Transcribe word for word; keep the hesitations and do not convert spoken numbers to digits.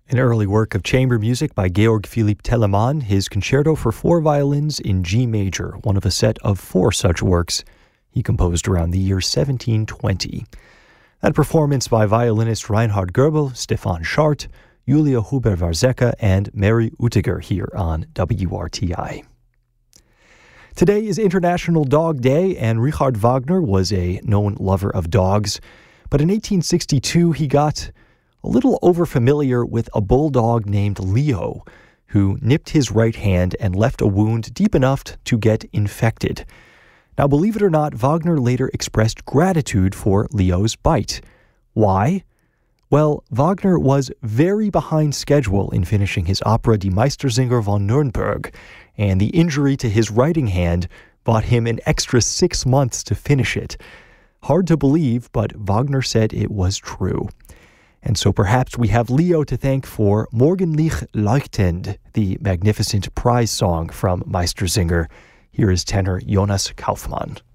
An early work of chamber music by Georg Philipp Telemann, his Concerto for Four Violins in G major, one of a set of four such works he composed around the year seventeen twenty. That performance by violinist Reinhard Goebel, Stefan Schart, Julia Huber-Warzeka, and Mary Utiger here on W R T I. Today is International Dog Day, and Richard Wagner was a known lover of dogs. But in eighteen sixty-two, he got a little overfamiliar with a bulldog named Leo, who nipped his right hand and left a wound deep enough to get infected. Now, believe it or not, Wagner later expressed gratitude for Leo's bite. Why? Well, Wagner was very behind schedule in finishing his opera Die Meistersinger von Nürnberg, and the injury to his writing hand bought him an extra six months to finish it. Hard to believe, but Wagner said it was true. And so perhaps we have Leo to thank for Morgenlicht leuchtend, the magnificent prize song from Meistersinger. Here is tenor Jonas Kaufmann.